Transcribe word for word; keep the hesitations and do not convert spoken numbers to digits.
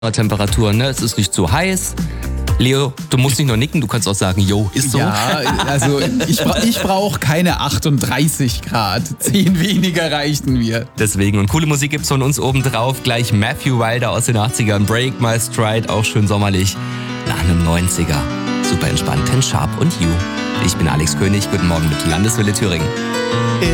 Temperatur, ne? Es ist nicht zu heiß. Leo, du musst nicht nur nicken, du kannst auch sagen, jo, ist so. Ja, also ich, bra- ich brauche keine achtunddreißig Grad. Zehn weniger reichten mir. Deswegen, und coole Musik gibt's von uns oben drauf. Gleich Matthew Wilder aus den achtzigern, Break My Stride, auch schön sommerlich. Nach einem neunziger. Super entspannt, Ten Sharp und You. Ich bin Alex König, guten Morgen mit Landeswelle Thüringen.